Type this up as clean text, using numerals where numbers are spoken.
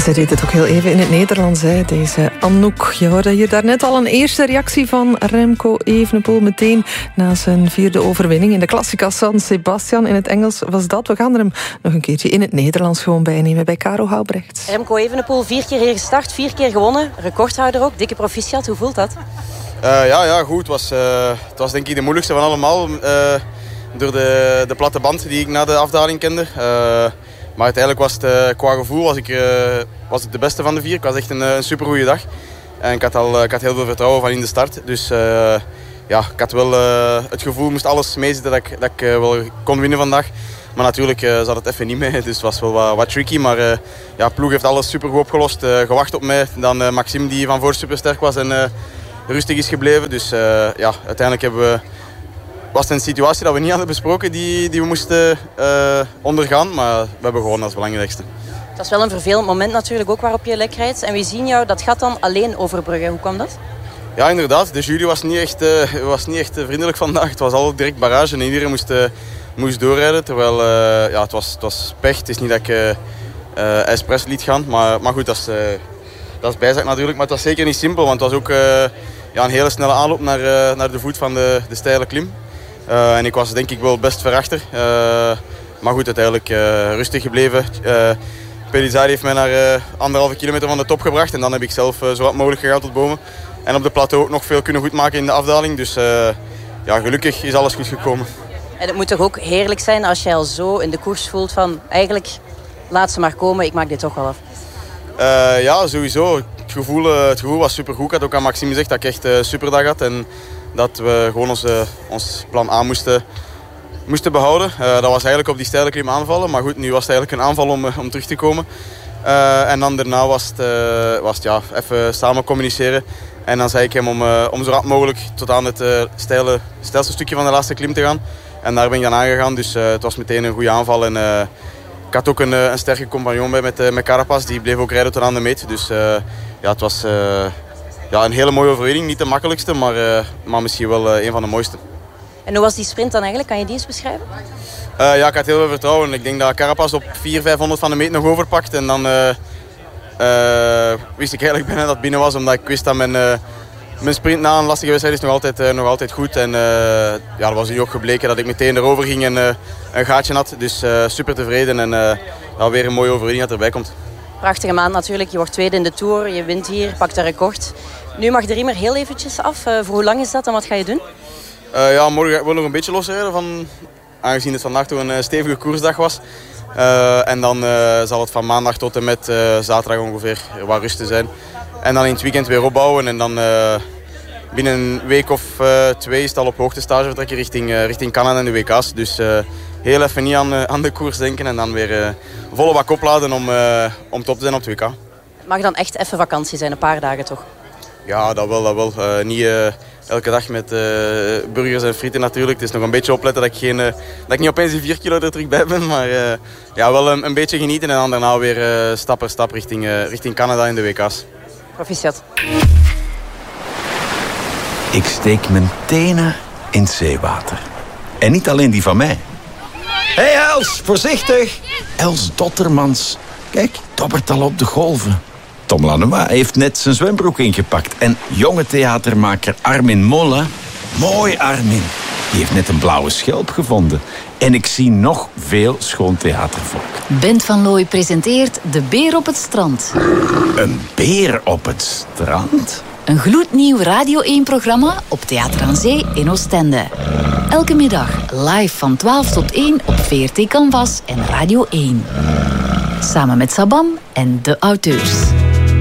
Ze deed het ook heel even in het Nederlands, hè, deze Anouk. Je hoorde hier daarnet al een eerste reactie van Remco Evenepoel meteen na zijn 4e overwinning in de Classica San Sebastian. In het Engels was dat. We gaan er hem nog een keertje in het Nederlands gewoon bij nemen bij Caro Houbrecht. Remco Evenepoel, 4 keer hier gestart, 4 keer gewonnen. Recordhouder ook, dikke proficiat. Hoe voelt dat? Ja, goed. Het was denk ik de moeilijkste van allemaal. Door de platte band die ik na de afdaling kende. Maar uiteindelijk was het qua gevoel was ik de beste van de 4. Het was echt een supergoeie dag. En ik had heel veel vertrouwen van in de start. Dus ik had wel het gevoel, moest alles meezitten dat ik wel kon winnen vandaag. Maar natuurlijk zat het even niet mee, dus het was wel wat tricky. Maar ploeg heeft alles supergoed opgelost. Gewacht op mij. Dan Maxime die van voor supersterk was en rustig is gebleven. Dus uiteindelijk was het een situatie dat we niet hadden besproken die we moesten ondergaan. Maar we hebben gewonnen als belangrijkste. Het was wel een vervelend moment natuurlijk ook waarop je lek rijdt. En we zien jou dat gat dan alleen overbruggen. Hoe kwam dat? Ja, inderdaad. De jury was niet echt vriendelijk vandaag. Het was al direct barrage en iedereen moest doorrijden. Terwijl het was pech. Het is niet dat ik expres liet gaan. Maar goed, dat is bijzaak natuurlijk. Maar het was zeker niet simpel. Want het was ook een hele snelle aanloop naar de voet van de steile klim. En ik was denk ik wel best verachter. Maar goed, uiteindelijk rustig gebleven. Pellizzari heeft mij naar 1,5 kilometer van de top gebracht. En dan heb ik zelf zo wat mogelijk gegaan tot boven. En op de plateau ook nog veel kunnen goedmaken in de afdaling. Dus gelukkig is alles goed gekomen. En het moet toch ook heerlijk zijn als je al zo in de koers voelt van... eigenlijk, laat ze maar komen, ik maak dit toch wel af. Ja, sowieso. Het gevoel was supergoed. Ik had ook aan Maxime gezegd dat ik echt een superdag had. En dat we gewoon ons plan A moesten behouden. Dat was eigenlijk op die steile klim aanvallen. Maar goed, nu was het eigenlijk een aanval om terug te komen. En dan daarna was het even samen communiceren. En dan zei ik hem om zo rap mogelijk tot aan het steilste stukje van de laatste klim te gaan. En daar ben ik dan aangegaan. Dus het was meteen een goede aanval. En ik had ook een sterke compagnon bij met Carapaz. Die bleef ook rijden tot aan de meet. Dus het was een hele mooie overwinning. Niet de makkelijkste, maar misschien wel een van de mooiste. En hoe was die sprint dan eigenlijk? Kan je die eens beschrijven? Ik had heel veel vertrouwen. Ik denk dat Carapaz op 400-500 van de meet nog overpakt. En dan wist ik eigenlijk bijna dat het binnen was. Omdat ik wist dat mijn sprint na een lastige wedstrijd is nog altijd goed. En dat was nu ook gebleken dat ik meteen erover ging en een gaatje had. Dus super tevreden en weer een mooie overwinning dat erbij komt. Prachtige maand natuurlijk. Je wordt tweede in de Tour. Je wint hier, pakt een record. Nu mag de riemer heel eventjes af. Voor hoe lang is dat en wat ga je doen? Morgen ga ik wel nog een beetje losrijden. Aangezien het vandaag toch een stevige koersdag was. En dan zal het van maandag tot en met zaterdag ongeveer wat rust te zijn. En dan in het weekend weer opbouwen. En dan binnen een week of 2 is het al op hoogtestage vertrekken richting Canada en de WK's. Dus heel even niet aan de koers denken. En dan weer volle bak opladen om top te zijn op het WK. Het mag dan echt even vakantie zijn, een paar dagen toch? Ja, dat wel. Niet elke dag met burgers en frieten natuurlijk. Het is nog een beetje opletten dat ik niet opeens die 4 kilo er terug bij ben. Maar wel een beetje genieten en dan daarna weer stap per stap richting Canada en de WK's. Proficiat. Ik steek mijn tenen in het zeewater. En niet alleen die van mij. Hé Els, voorzichtig! Els Dottermans. Kijk, dobbert al op de golven. Tom Lanois heeft net zijn zwembroek ingepakt. En jonge theatermaker Armin Molle... Mooi Armin. Die heeft net een blauwe schelp gevonden. En ik zie nog veel schoon theatervolk. Bent van Looy presenteert De Beer op het Strand. Een beer op het strand? Een gloednieuw Radio 1-programma op Theater aan Zee in Oostende. Elke middag live van 12 tot 1 op VRT Canvas en Radio 1. Samen met Sabam en de auteurs.